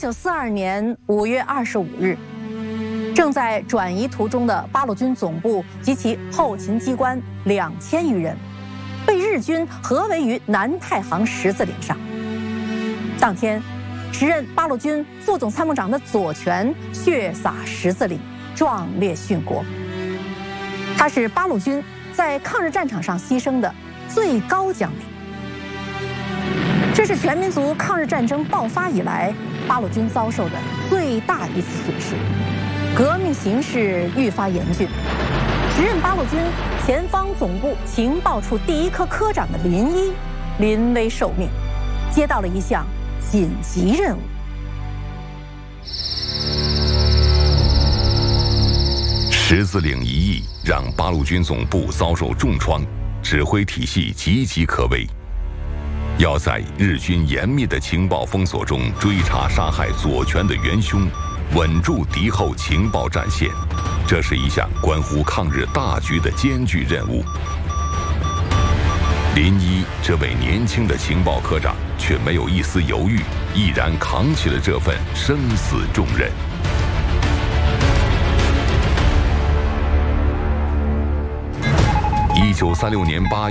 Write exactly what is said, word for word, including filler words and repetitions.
九四二年五月二十五日，正在转移途中的八路军总部及其后勤机关两千余人，被日军合围于南太行十字岭上。当天，时任八路军副总参谋长的左权血洒十字岭，壮烈殉国。他是八路军在抗日战场上牺牲的最高将领。这是全民族抗日战争爆发以来八路军遭受的最大一次损失，革命形势愈发严峻。时任八路军前方总部情报处第一科科长的林一临危受命，接到了一项紧急任务。 十字岭一役让八路军总部遭受重创，指挥体系岌岌可危。要在日军严密的情报封锁中追查杀害左权的元凶，稳住敌后情报战线，这是一项关乎抗日大局的艰巨任务。林一这位年轻的情报科长却没有一丝犹豫，毅然扛起了这份生死重任。一九三六年八月。